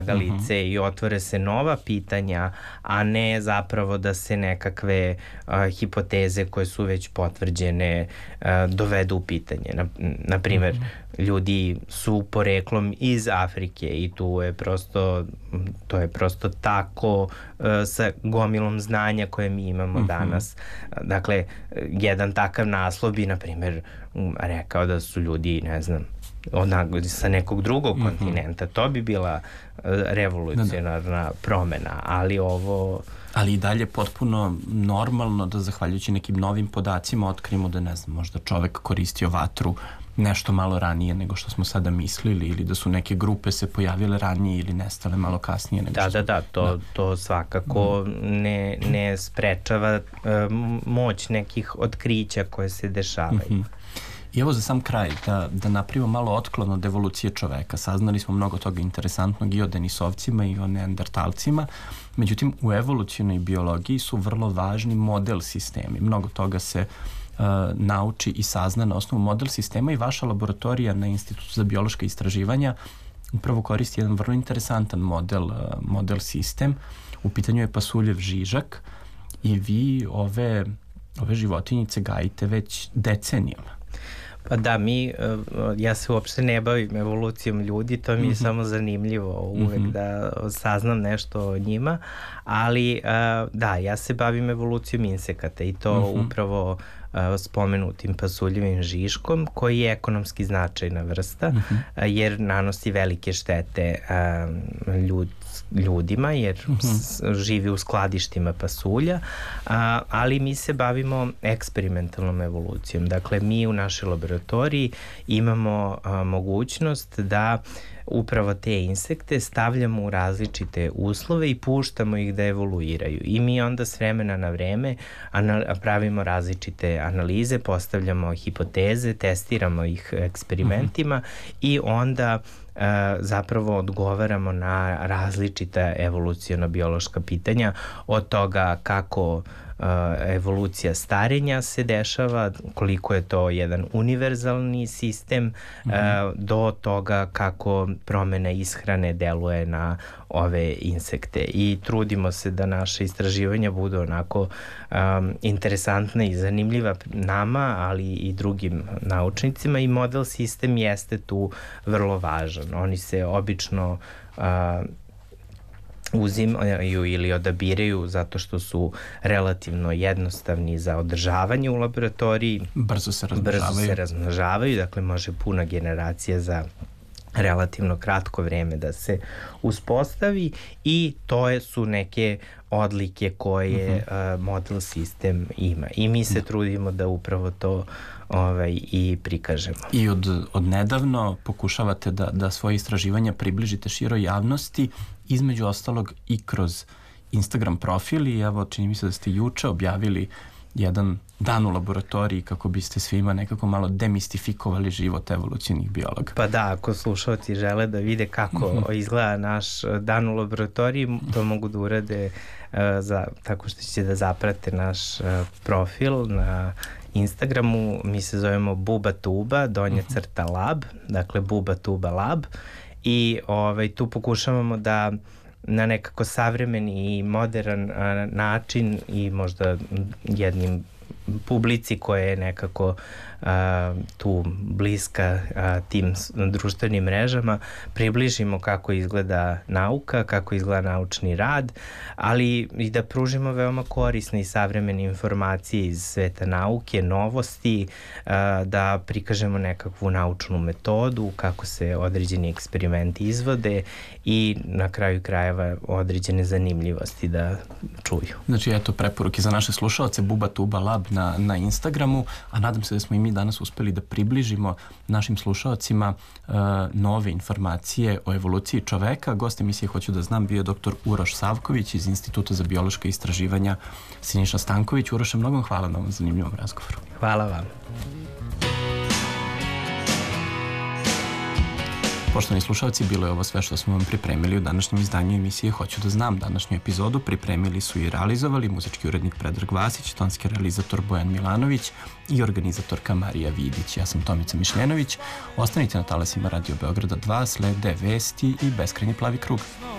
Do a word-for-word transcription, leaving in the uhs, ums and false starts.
lice uh-huh. i otvore se nova pitanja, a ne zapravo da se nekakve uh, hipoteze koje su već potvrđene uh, dovedu u pitanje. Na, na primjer, uh-huh. ljudi su poreklom iz Afrike i tu je prosto, to je prosto tako uh, sa gomilom znanja koje mi imamo uh-huh. danas. Dakle, jedan takav naslov bi, na primjer, rekao da su ljudi, ne znam, Ona, sa nekog drugog mm-hmm. kontinenta. To bi bila uh, revolucionarna da, da. promena, ali ovo... Ali i dalje potpuno normalno da zahvaljujući nekim novim podacima otkrimo da, ne znam, možda čovek koristio vatru nešto malo ranije nego što smo sada mislili, ili da su neke grupe se pojavile ranije ili nestale malo kasnije nego da, što da, smo... da, to, da. to svakako ne, ne sprečava uh, moć nekih otkrića koje se dešavaju. Mm-hmm. I evo za sam kraj, da, da napravimo malo otklon od evolucije čoveka. Saznali smo mnogo toga interesantnog i o Denisovcima i o neandertalcima. Međutim, u evolucionoj biologiji su vrlo važni model sistemi. Mnogo toga se uh, nauči i sazna na osnovu model sistema i vaša laboratorija na Institutu za biološka istraživanja upravo koristi jedan vrlo interesantan model, uh, model sistem. U pitanju je pasuljev žižak i vi ove, ove životinjice gajite već decenijama. Pa da, mi, ja se uopšte ne bavim evolucijom ljudi, to mi je mm-hmm. samo zanimljivo uvek mm-hmm. da saznam nešto o njima, ali da, ja se bavim evolucijom insekata i to mm-hmm. upravo spomenutim pasuljevim žiškom, koji je ekonomski značajna vrsta, mm-hmm. jer nanosi velike štete ljud, ljudima, jer mm-hmm. živi u skladištima pasulja, a, ali mi se bavimo eksperimentalnom evolucijom. Dakle, mi u našoj laboratoriji imamo a, mogućnost da upravo te insekte stavljamo u različite uslove i puštamo ih da evoluiraju. I mi onda s vremena na vreme anal- pravimo različite analize, postavljamo hipoteze, testiramo ih eksperimentima mm-hmm. i onda Uh, zapravo odgovaramo na različita evoluciono-biološka pitanja, od toga kako uh, evolucija starenja se dešava, koliko je to jedan univerzalni sistem, mm-hmm. uh, do toga kako promena ishrane deluje na ove insekte. I trudimo se da naše istraživanja budu onako um, interesantna i zanimljiva nama, ali i drugim naučnicima, i model sistem jeste tu vrlo važan. Oni se obično uh, uzimaju ili odabiraju zato što su relativno jednostavni za održavanje u laboratoriji. Brzo se razmnožavaju. Brzo se razmnožavaju, dakle može puna generacija za relativno kratko vreme da se uspostavi, i to je, su neke odlike koje uh-huh. uh, model sistem ima. I mi se da. trudimo da upravo to ovaj, i prikažemo. I od, od nedavno pokušavate da, da svoje istraživanja približite široj javnosti, između ostalog i kroz Instagram profil, i evo čini mi se da ste juče objavili jedan dan u laboratoriji kako biste svima nekako malo demistifikovali život evolucionih biologa. Pa da, ako slušalci žele da vide kako mm-hmm. izgleda naš dan u laboratoriji, to mogu da urade uh, za, tako što će da zaprate naš uh, profil na Instagramu. Mi se zovemo Buba Tuba, donja mm-hmm. crta lab, dakle Buba Tuba lab, i ovaj, tu pokušavamo da na nekako savremeni i modern a, način i možda jednim publici koja je nekako a, tu bliska a, tim društvenim mrežama približimo kako izgleda nauka, kako izgleda naučni rad, ali i da pružimo veoma korisne i savremene informacije iz sveta nauke, novosti, a, da prikažemo nekakvu naučnu metodu, kako se određeni eksperimenti izvode i na kraju krajeva određene zanimljivosti da čuju. Znači, eto preporuke za naše slušalce, Buba Tuba Lab na, na Instagramu, a nadam se da smo i mi danas uspeli da približimo našim slušalcima uh, nove informacije o evoluciji čoveka. Gost emisije Hoću da znam bio je doktor Uroš Savković iz Instituta za biološka istraživanja Siniša Stanković. Uroše, mnogo hvala na ovom zanimljivom razgovoru. Hvala vam. Poštovani slušalci, bilo je ovo sve što smo vam pripremili u današnjem izdanju emisije Hoću da znam. Današnju epizodu pripremili su i realizovali muzički urednik Predrag Vasić, tonski realizator Bojan Milanović i organizatorka Marija Vidić. Ja sam Tomica Mišljenović. Ostanite na talasima Radio Beograda dva, slede vesti i beskrajni plavi krug.